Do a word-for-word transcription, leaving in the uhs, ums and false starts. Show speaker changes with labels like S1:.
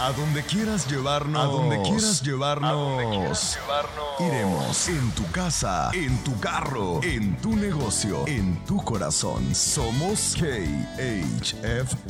S1: A donde quieras llevarnos. A donde quieras llevarnos. A donde quieras llevarnos. Iremos. En tu casa, en tu carro, en tu negocio, en tu corazón. Somos K H F